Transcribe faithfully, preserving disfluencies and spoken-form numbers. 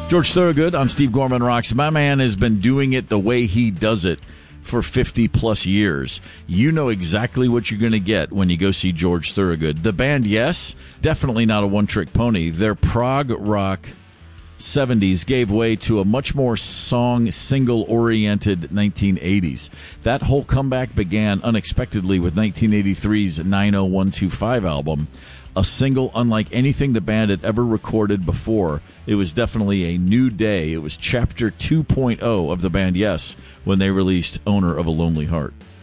George Thorogood on Steve Gorman Rocks. My man has been doing it the way he does it for fifty plus years. You know exactly what you're going to get when you go see George Thorogood. The band, yes, definitely not a one-trick pony. Their prog rock seventies gave way to a much more song, single-oriented nineteen eighties. That whole comeback began unexpectedly with nineteen eighty-three's nine oh one two five album, a single unlike anything the band had ever recorded before. It was definitely a new day. It was chapter two point oh of the band, yes, when they released Owner of a Lonely Heart.